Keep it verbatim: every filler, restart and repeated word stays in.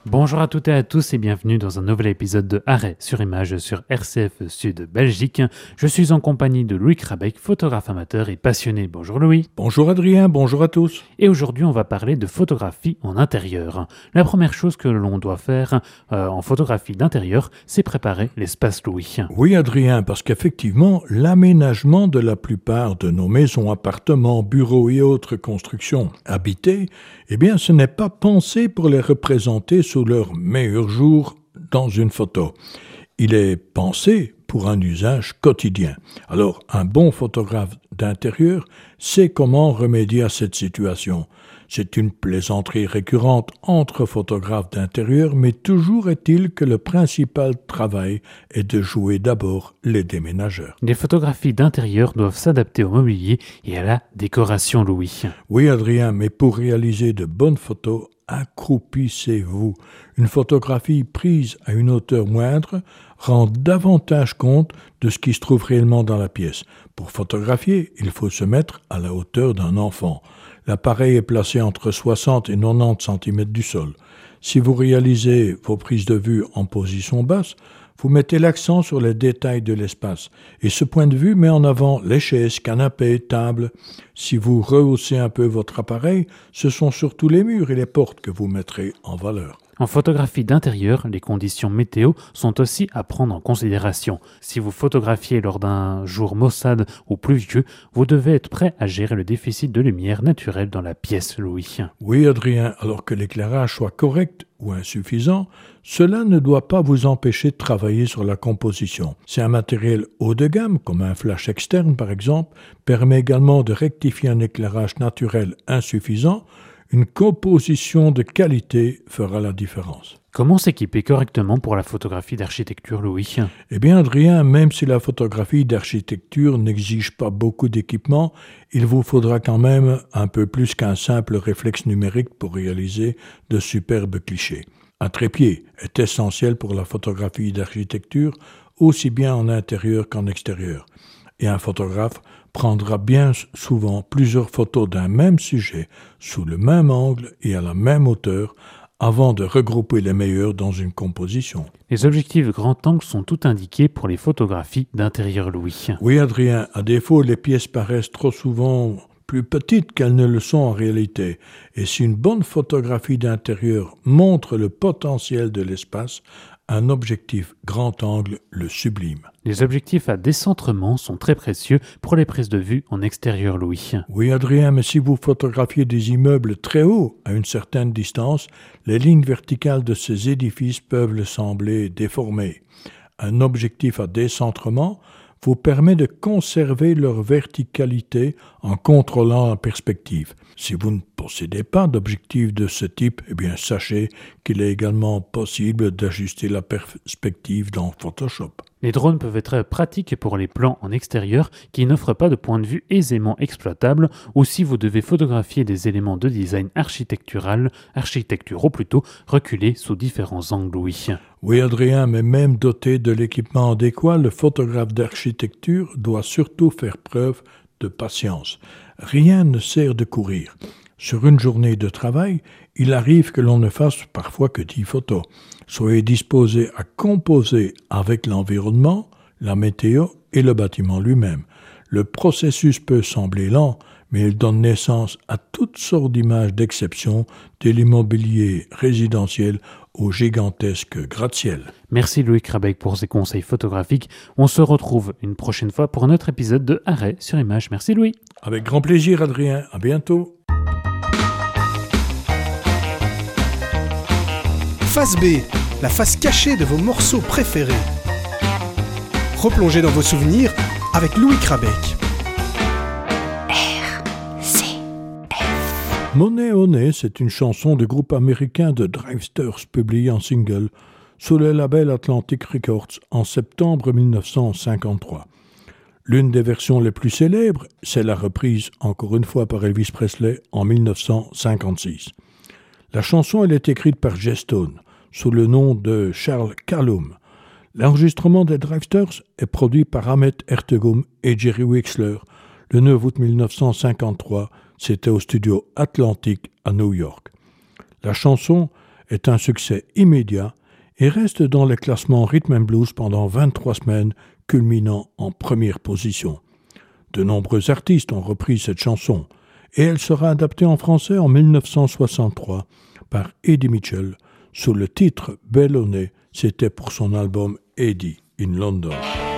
Bonjour à toutes et à tous et bienvenue dans un nouvel épisode de Arrêt sur image sur R C F Sud Belgique. Je suis en compagnie de Louis Krabeck, photographe amateur et passionné. Bonjour Louis. Bonjour Adrien, bonjour à tous. Et aujourd'hui on va parler de photographie en intérieur. La première chose que l'on doit faire euh, en photographie d'intérieur, c'est préparer l'espace Louis. Oui Adrien, parce qu'effectivement, l'aménagement de la plupart de nos maisons, appartements, bureaux et autres constructions habitées, eh bien ce n'est pas pensé pour les représenter sous leur meilleur jour dans une photo. Il est pensé pour un usage quotidien. Alors, un bon photographe d'intérieur sait comment remédier à cette situation. C'est une plaisanterie récurrente entre photographes d'intérieur, mais toujours est-il que le principal travail est de jouer d'abord les déménageurs. Les photographies d'intérieur doivent s'adapter au mobilier et à la décoration, Louis. Oui, Adrien, mais pour réaliser de bonnes photos, accroupissez-vous. Une photographie prise à une hauteur moindre rend davantage compte de ce qui se trouve réellement dans la pièce. Pour photographier, il faut se mettre à la hauteur d'un enfant. L'appareil est placé entre soixante et quatre-vingt-dix centimètres du sol. Si vous réalisez vos prises de vue en position basse, vous mettez l'accent sur les détails de l'espace. Et ce point de vue met en avant les chaises, canapés, tables. Si vous rehaussez un peu votre appareil, ce sont surtout les murs et les portes que vous mettrez en valeur. En photographie d'intérieur, les conditions météo sont aussi à prendre en considération. Si vous photographiez lors d'un jour maussade ou pluvieux, vous devez être prêt à gérer le déficit de lumière naturelle dans la pièce, Louis. Oui, Adrien, alors que l'éclairage soit correct ou insuffisant, cela ne doit pas vous empêcher de travailler sur la composition. Si un matériel haut de gamme, comme un flash externe par exemple, permet également de rectifier un éclairage naturel insuffisant, une composition de qualité fera la différence. Comment s'équiper correctement pour la photographie d'architecture, Louis ? Eh bien, Adrien, même si la photographie d'architecture n'exige pas beaucoup d'équipement, il vous faudra quand même un peu plus qu'un simple réflexe numérique pour réaliser de superbes clichés. Un trépied est essentiel pour la photographie d'architecture, aussi bien en intérieur qu'en extérieur. Et un photographe prendra bien souvent plusieurs photos d'un même sujet, sous le même angle et à la même hauteur, avant de regrouper les meilleurs dans une composition. Les objectifs grand angle sont tout indiqués pour les photographies d'intérieur, Louis. Oui, Adrien, à défaut, les pièces paraissent trop souvent plus petites qu'elles ne le sont en réalité. Et si une bonne photographie d'intérieur montre le potentiel de l'espace, un objectif grand angle le sublime. Les objectifs à décentrement sont très précieux pour les prises de vue en extérieur, Louis. Oui, Adrien, mais si vous photographiez des immeubles très hauts à une certaine distance, les lignes verticales de ces édifices peuvent le sembler déformées. Un objectif à décentrement vous permet de conserver leur verticalité en contrôlant la perspective. Si vous ne possédez pas d'objectif de ce type, eh bien sachez qu'il est également possible d'ajuster la perspective dans Photoshop. Les drones peuvent être pratiques pour les plans en extérieur qui n'offrent pas de point de vue aisément exploitable ou si vous devez photographier des éléments de design architectural, architecturaux plutôt, reculés sous différents angles, oui. Oui, Adrien, mais même doté de l'équipement adéquat, le photographe d'architecture doit surtout faire preuve de patience. Rien ne sert de courir. Sur une journée de travail, il arrive que l'on ne fasse parfois que dix photos. Soyez disposé à composer avec l'environnement, la météo et le bâtiment lui-même. Le processus peut sembler lent, mais il donne naissance à toutes sortes d'images d'exception, de l'immobilier résidentiel au gigantesque gratte-ciel. Merci Louis Krabeck pour ces conseils photographiques. On se retrouve une prochaine fois pour un autre épisode de Arrêt sur image. Merci Louis. Avec grand plaisir Adrien, à bientôt. Face B, la face cachée de vos morceaux préférés. Replongez dans vos souvenirs avec Louis Krabeck. R C F. Money Honey, c'est une chanson du groupe américain de Drivesters publiée en single sous le label Atlantic Records en septembre dix-neuf cent cinquante-trois. L'une des versions les plus célèbres, c'est la reprise encore une fois par Elvis Presley en dix-neuf cent cinquante-six. La chanson elle est écrite par Jay Stone, sous le nom de Charles Callum. L'enregistrement des Drivesters est produit par Ahmet Ertegum et Jerry Wexler. Le neuf août dix-neuf cent cinquante-trois, c'était au studio Atlantic à New York. La chanson est un succès immédiat et reste dans les classements Rhythm and Blues pendant vingt-trois semaines, culminant en première position. De nombreux artistes ont repris cette chanson et elle sera adaptée en français en mille neuf cent soixante-trois par Eddie Mitchell sous le titre Bellone, c'était pour son album Eddie in London.